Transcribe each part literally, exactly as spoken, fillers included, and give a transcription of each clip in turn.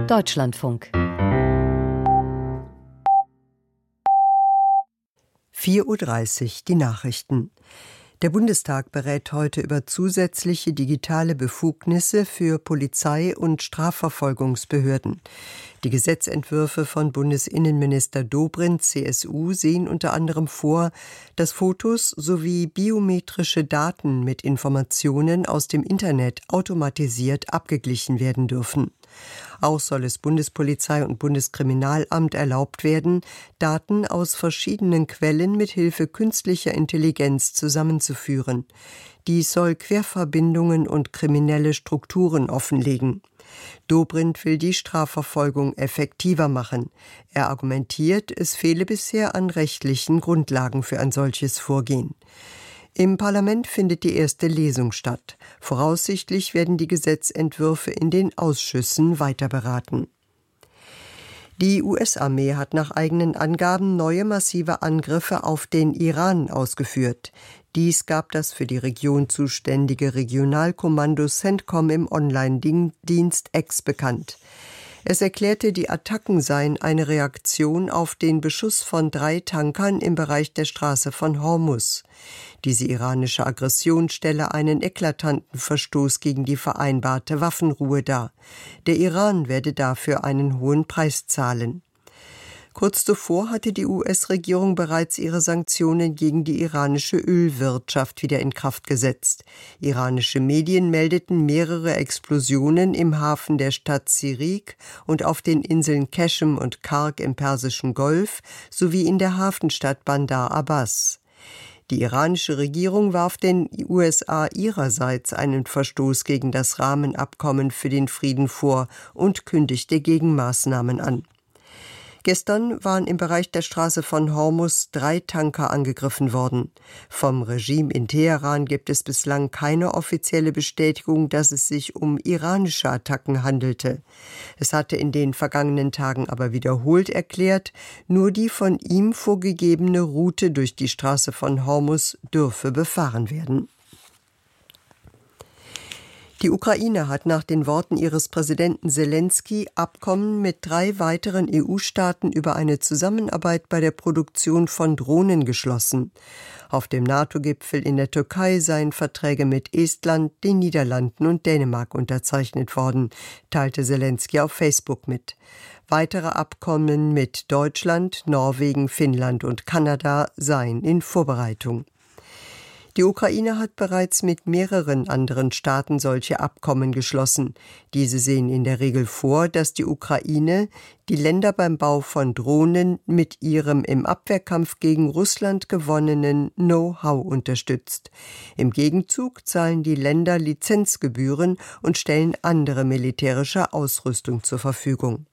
Deutschlandfunk. vier Uhr dreißig, die Nachrichten. Der Bundestag berät heute über zusätzliche digitale Befugnisse für Polizei- und Strafverfolgungsbehörden. Die Gesetzentwürfe von Bundesinnenminister Dobrindt, C S U, sehen unter anderem vor, dass Fotos sowie biometrische Daten mit Informationen aus dem Internet automatisiert abgeglichen werden dürfen. Auch soll es Bundespolizei und Bundeskriminalamt erlaubt werden, Daten aus verschiedenen Quellen mit Hilfe künstlicher Intelligenz zusammenzuführen. Dies soll Querverbindungen und kriminelle Strukturen offenlegen. Dobrindt will die Strafverfolgung effektiver machen. Er argumentiert, es fehle bisher an rechtlichen Grundlagen für ein solches Vorgehen. Im Parlament findet die erste Lesung statt. Voraussichtlich werden die Gesetzentwürfe in den Ausschüssen weiter beraten. Die U S-Armee hat nach eigenen Angaben neue massive Angriffe auf den Iran ausgeführt. Dies gab das für die Region zuständige Regionalkommando CENTCOM im Online-Dienst X bekannt. Es erklärte, die Attacken seien eine Reaktion auf den Beschuss von drei Tankern im Bereich der Straße von Hormuz. Diese iranische Aggression stelle einen eklatanten Verstoß gegen die vereinbarte Waffenruhe dar. Der Iran werde dafür einen hohen Preis zahlen. Kurz zuvor hatte die U S-Regierung bereits ihre Sanktionen gegen die iranische Ölwirtschaft wieder in Kraft gesetzt. Iranische Medien meldeten mehrere Explosionen im Hafen der Stadt Sirik und auf den Inseln Qeshm und Karg im Persischen Golf sowie in der Hafenstadt Bandar Abbas. Die iranische Regierung warf den U S A ihrerseits einen Verstoß gegen das Rahmenabkommen für den Frieden vor und kündigte Gegenmaßnahmen an. Gestern waren im Bereich der Straße von Hormuz drei Tanker angegriffen worden. Vom Regime in Teheran gibt es bislang keine offizielle Bestätigung, dass es sich um iranische Attacken handelte. Es hatte in den vergangenen Tagen aber wiederholt erklärt, nur die von ihm vorgegebene Route durch die Straße von Hormuz dürfe befahren werden. Die Ukraine hat nach den Worten ihres Präsidenten Selenskyj Abkommen mit drei weiteren E U-Staaten über eine Zusammenarbeit bei der Produktion von Drohnen geschlossen. Auf dem NATO-Gipfel in der Türkei seien Verträge mit Estland, den Niederlanden und Dänemark unterzeichnet worden, teilte Selenskyj auf Facebook mit. Weitere Abkommen mit Deutschland, Norwegen, Finnland und Kanada seien in Vorbereitung. Die Ukraine hat bereits mit mehreren anderen Staaten solche Abkommen geschlossen. Diese sehen in der Regel vor, dass die Ukraine die Länder beim Bau von Drohnen mit ihrem im Abwehrkampf gegen Russland gewonnenen Know-how unterstützt. Im Gegenzug zahlen die Länder Lizenzgebühren und stellen andere militärische Ausrüstung zur Verfügung.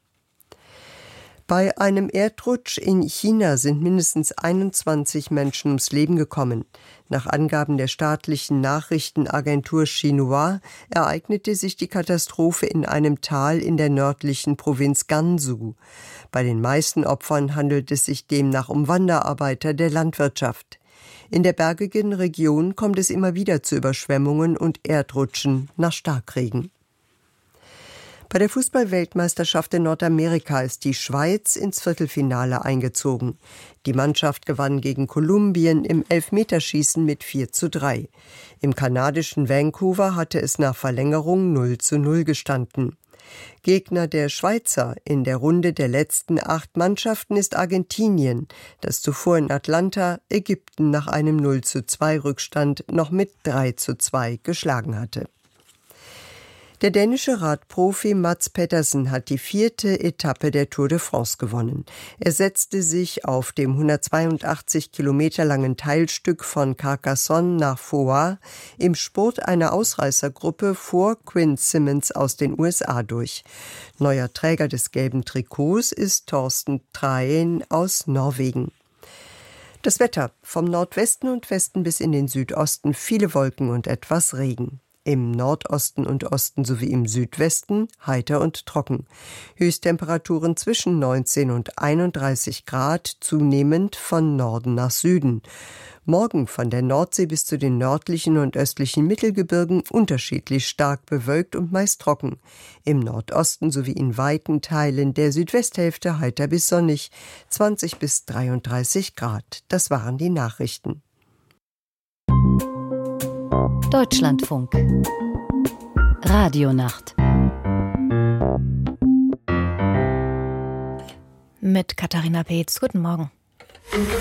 Bei einem Erdrutsch in China sind mindestens einundzwanzig Menschen ums Leben gekommen. Nach Angaben der staatlichen Nachrichtenagentur Xinhua ereignete sich die Katastrophe in einem Tal in der nördlichen Provinz Gansu. Bei den meisten Opfern handelt es sich demnach um Wanderarbeiter der Landwirtschaft. In der bergigen Region kommt es immer wieder zu Überschwemmungen und Erdrutschen nach Starkregen. Bei der Fußball-Weltmeisterschaft in Nordamerika ist die Schweiz ins Viertelfinale eingezogen. Die Mannschaft gewann gegen Kolumbien im Elfmeterschießen mit vier zu drei. Im kanadischen Vancouver hatte es nach Verlängerung null zu null gestanden. Gegner der Schweizer in der Runde der letzten acht Mannschaften ist Argentinien, das zuvor in Atlanta Ägypten nach einem null zu zwei Rückstand noch mit drei zu zwei geschlagen hatte. Der dänische Radprofi Mads Pedersen hat die vierte Etappe der Tour de France gewonnen. Er setzte sich auf dem hundertzweiundachtzig Kilometer langen Teilstück von Carcassonne nach Foix im Spurt einer Ausreißergruppe vor Quinn Simmons aus den U S A durch. Neuer Träger des gelben Trikots ist Thorsten Traen aus Norwegen. Das Wetter: vom Nordwesten und Westen bis in den Südosten viele Wolken und etwas Regen. Im Nordosten und Osten sowie im Südwesten heiter und trocken. Höchsttemperaturen zwischen neunzehn und einunddreißig Grad, zunehmend von Norden nach Süden. Morgen von der Nordsee bis zu den nördlichen und östlichen Mittelgebirgen unterschiedlich stark bewölkt und meist trocken. Im Nordosten sowie in weiten Teilen der Südwesthälfte heiter bis sonnig, zwanzig bis dreiunddreißig Grad. Das waren die Nachrichten. Deutschlandfunk Radionacht mit Katharina Peetz. Guten Morgen.